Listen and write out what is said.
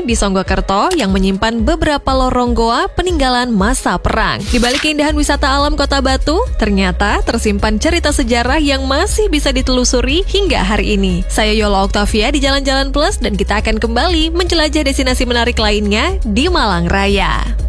nih di Songgokerto yang menyimpan beberapa lorong goa peninggalan masa perang. Di balik keindahan wisata alam Kota Batu, ternyata tersimpan cerita sejarah yang masih bisa ditelusuri hingga hari ini. Saya Yola Oktavia di Jalan-Jalan Plus dan kita akan kembali menjelajah destinasi menarik lainnya di Malang Raya.